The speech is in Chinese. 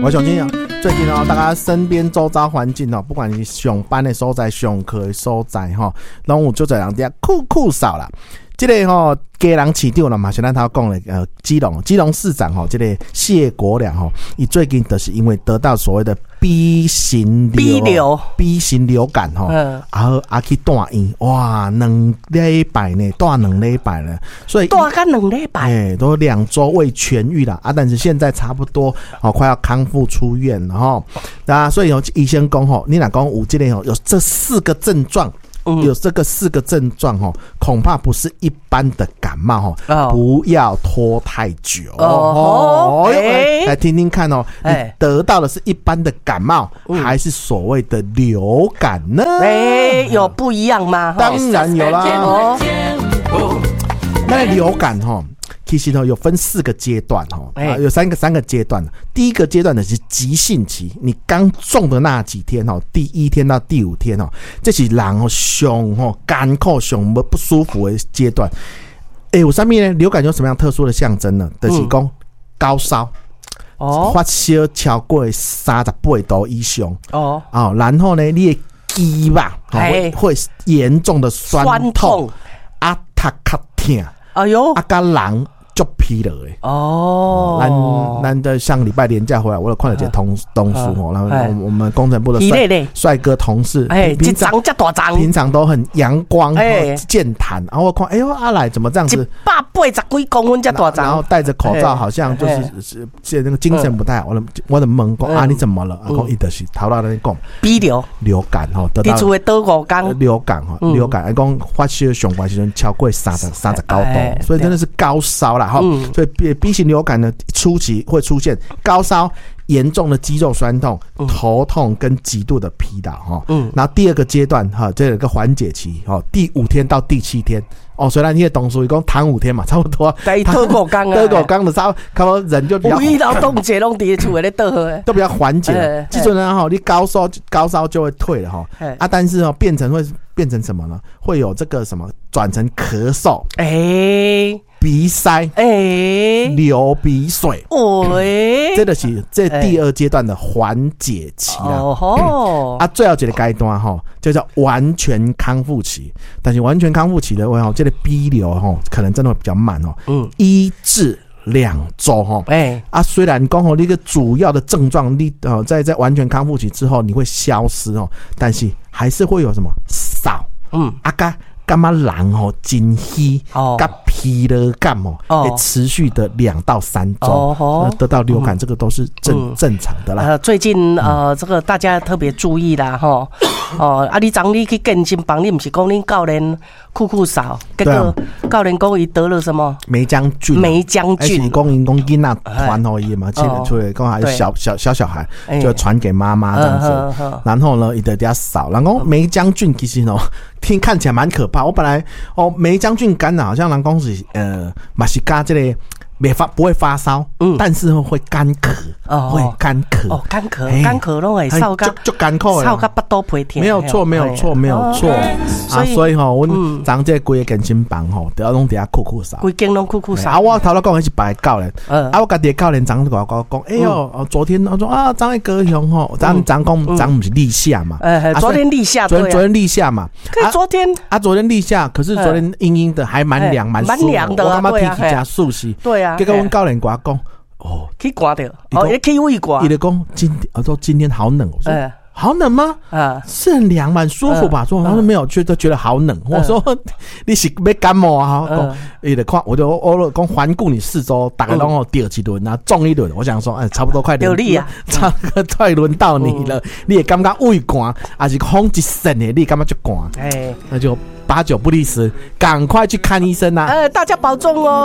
我相信最近大家身边周遭环境不管是上班的所在、上课的所在拢有足侪人在酷扫啦。这个家人市长啦嘛，是咱头讲的基隆市长这个谢国良伊最近就是因为得到所谓的 B 型流感去住院，哇，2礼拜呢，住2礼拜了，所以住干2礼拜， 都2周未痊愈啦但是现在差不多快要康复出院了所以医生讲你若讲有这个有这4个症状。有这个4个症状恐怕不是一般的感冒不要拖太久来听听看你得到的是一般的感冒还是所谓的流感呢？ 有不一样吗？ 当然有啦那流感其实有分4个阶段有3个阶段。第一个阶段的是急性期，你刚中的那几天第1天到第5天这是人上干口上不舒服的阶段。有什么呢？流感有什么样特殊的象征呢？就是说高烧发烧超过38度以上然后呢你的肌吧会严重的酸痛头壳痛跟人就疲了咱的上礼拜连假回来，我有看到一个同事然后我们工程部的帅哥同事平常都很阳光健谈然后我看阿来怎么这样子 180几公分这大张， 然后戴着口罩好像就是那个精神不太好我的问讲你怎么了他就是头到那里讲鼻流感得到流感讲发烧上高时阵超过39度所以真的是高烧啦所以 B 型流感呢初期会出现高烧、严重的肌肉酸痛、头痛跟极度的疲劳然后第二个阶段这有一个缓解期第5天到第7天虽然你的同事讲躺5天嘛，差不多倒5天的差不多人就比较有医劳动节拢伫厝咧倒都比较缓解基本上你高烧就会退了但是变成什么呢？会有这个什么转成咳嗽鼻塞流鼻水这个是这第2阶段的缓解期啦最后一个阶段就叫完全康复期。但是完全康复期的话这个 B 流可能真的会比较慢1至2周虽然讲你个主要的症状你在完全康复期之后你会消失但是还是会有什么少干嘛人真虚跟疲劳感会持续的2到3周得到流感这个都是正常的啦最近这个大家特别注意啦你昨天去健身房你不是说你教练酷扫结果教练说他得了什么梅将军是说他们传给他嘛出来说还有小孩就传给妈妈这样子然后呢他就在扫然后梅将军其实看起来蛮可怕我本来梅将军感染好像人讲是嘛是加这个不会发烧但是会干咳会干咳干咳都会扫到就干咳扫到巴肚皮痛没有错所以我们咱这规个健身房都要弄底下酷扫规间拢酷扫我头先讲的是白教练我家己教练昨天跟我讲昨天我说昨天高雄咱讲咱不是立夏嘛昨天立夏昨天立夏嘛昨天立夏可是昨天阴阴的还蛮凉蛮凉的我感觉天气加舒适对啊结果我教练跟我讲去刮掉去胃刮他就说今天好冷我说好冷吗是很凉蛮舒服吧说他说没有觉得好冷我说你是要感冒我就说环顾你4周大概都第2轮中1轮我想说差不多快快轮到你了你也感觉胃寒还是风一阵的你感觉就寒那就8九不离10赶快去看医生大家保重